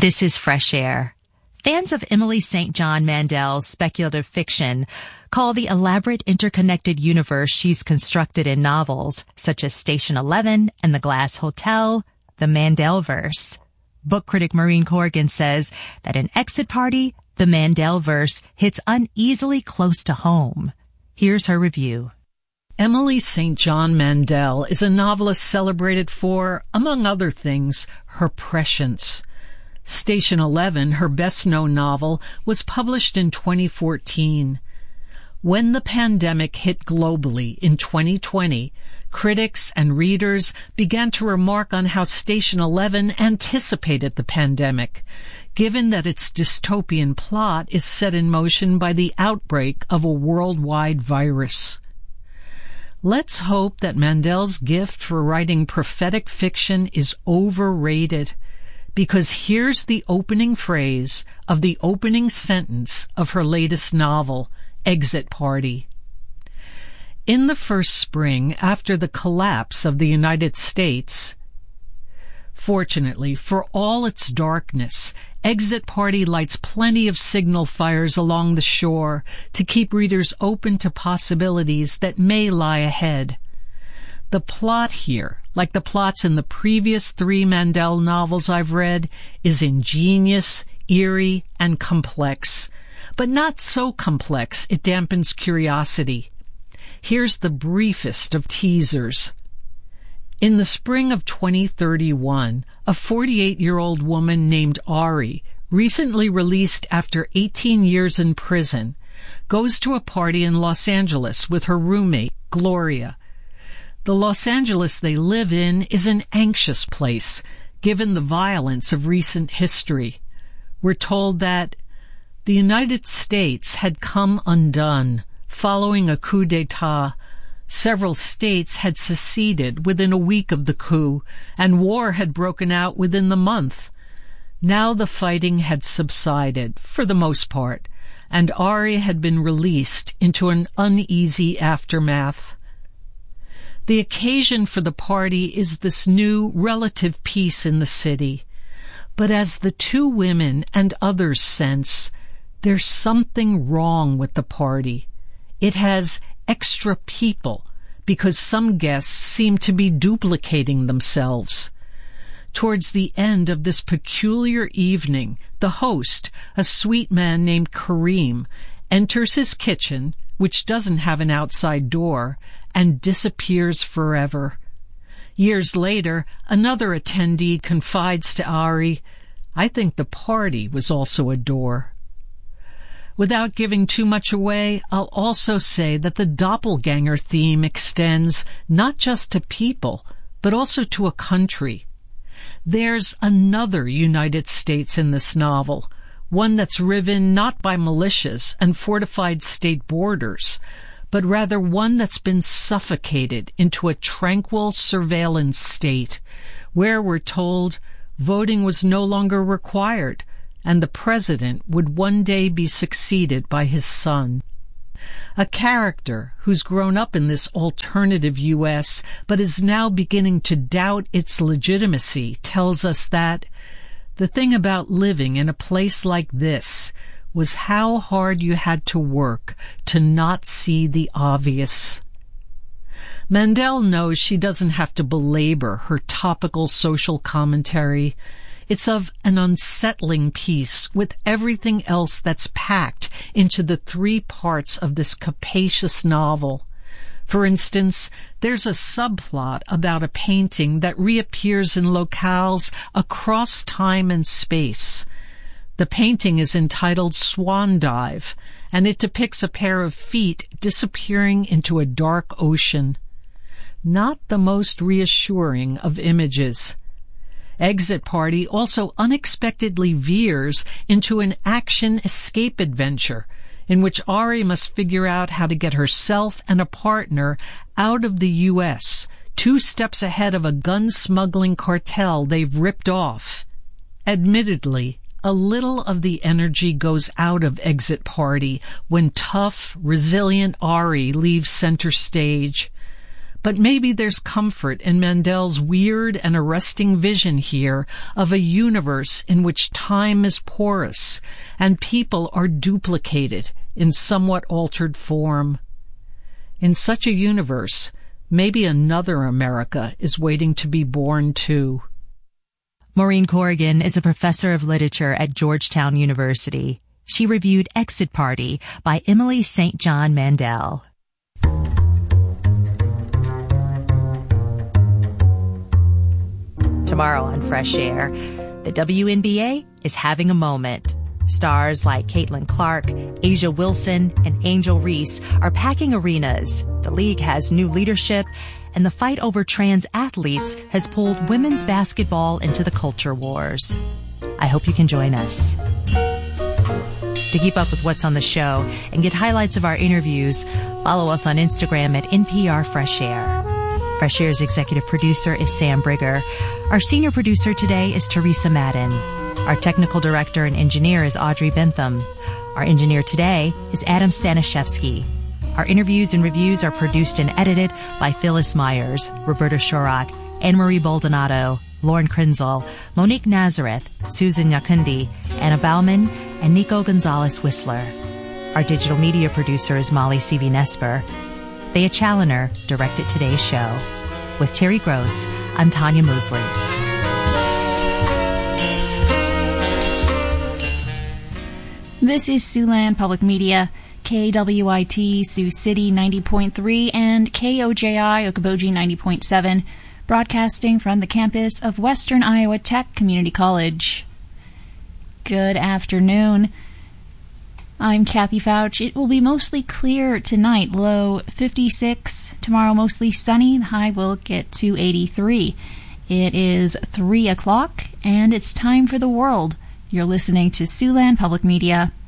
This is Fresh Air. Fans of Emily St. John Mandel's speculative fiction call the elaborate interconnected universe she's constructed in novels, such as Station 11 and The Glass Hotel, the Mandelverse. Book critic Maureen Corrigan says that in Exit Party, the Mandelverse hits uneasily close to home. Here's her review. Emily St. John Mandel is a novelist celebrated for, among other things, her prescience. Station 11, her best-known novel, was published in 2014. When the pandemic hit globally in 2020, critics and readers began to remark on how Station 11 anticipated the pandemic, given that its dystopian plot is set in motion by the outbreak of a worldwide virus. Let's hope that Mandel's gift for writing prophetic fiction is overrated, because here's the opening phrase of the opening sentence of her latest novel, Exit Party. In the first spring after the collapse of the United States, fortunately, for all its darkness, Exit Party lights plenty of signal fires along the shore to keep readers open to possibilities that may lie ahead. The plot here, like the plots in the previous 3 Mandel novels I've read, is ingenious, eerie, and complex, but not so complex it dampens curiosity. Here's the briefest of teasers. In the spring of 2031, a 48-year-old woman named Ari, recently released after 18 years in prison, goes to a party in Los Angeles with her roommate, Gloria. The Los Angeles they live in is an anxious place, given the violence of recent history. We're told that the United States had come undone following a coup d'etat. Several states had seceded within a week of the coup, and war had broken out within the month. Now the fighting had subsided, for the most part, and Ari had been released into an uneasy aftermath. The occasion for the party is this new relative peace in the city. But as the 2 women and others sense, there's something wrong with the party. It has extra people because some guests seem to be duplicating themselves. Towards the end of this peculiar evening, the host, a sweet man named Kareem, enters his kitchen, which doesn't have an outside door, and disappears forever. Years later, another attendee confides to Ari, "I think the party was also a door." Without giving too much away, I'll also say that the doppelganger theme extends not just to people, but also to a country. There's another United States in this novel, one that's riven not by militias and fortified state borders, but rather one that's been suffocated into a tranquil surveillance state, where we're told voting was no longer required, and the president would one day be succeeded by his son. A character who's grown up in this alternative U.S. but is now beginning to doubt its legitimacy tells us that the thing about living in a place like this was how hard you had to work to not see the obvious. Mandel knows she doesn't have to belabor her topical social commentary. It's of an unsettling piece with everything else that's packed into the 3 parts of this capacious novel. For instance, there's a subplot about a painting that reappears in locales across time and space. The painting is entitled Swan Dive, and it depicts a pair of feet disappearing into a dark ocean. Not the most reassuring of images. Exit Party also unexpectedly veers into an action escape adventure in which Ari must figure out how to get herself and a partner out of the U.S., 2 steps ahead of a gun-smuggling cartel they've ripped off. Admittedly, a little of the energy goes out of Exit Party when tough, resilient Ari leaves center stage. But maybe there's comfort in Mandel's weird and arresting vision here of a universe in which time is porous and people are duplicated in somewhat altered form. In such a universe, maybe another America is waiting to be born too. Maureen Corrigan is a professor of literature at Georgetown University. She reviewed Exit Party by Emily St. John Mandel. Tomorrow on Fresh Air, the WNBA is having a moment. Stars like Caitlin Clark, Asia Wilson, and Angel Reese are packing arenas. The league has new leadership, and the fight over trans athletes has pulled women's basketball into the culture wars. I hope you can join us. To keep up with what's on the show and get highlights of our interviews, follow us on Instagram at NPR Fresh Air. Fresh Air's executive producer is Sam Brigger. Our senior producer today is Teresa Madden. Our technical director and engineer is Audrey Bentham. Our engineer today is Adam Staniszewski. Our interviews and reviews are produced and edited by Phyllis Myers, Roberta Shorak, Anne-Marie Baldonado, Lauren Krenzel, Monique Nazareth, Susan Nyakundi, Anna Bauman, and Nico Gonzalez-Whistler. Our digital media producer is Molly Seavy-Nesper. Thea Challoner directed today's show. With Terry Gross, I'm Tanya Mosley. This is Siouxland Public Media, KWIT Sioux City 90.3 and KOJI Okoboji 90.7, broadcasting from the campus of Western Iowa Tech Community College. Good afternoon. I'm Kathy Fouch. It will be mostly clear tonight, low 56. Tomorrow mostly sunny, the high will get to 83. It is 3 o'clock, and it's time for the world. You're listening to Siouxland Public Media.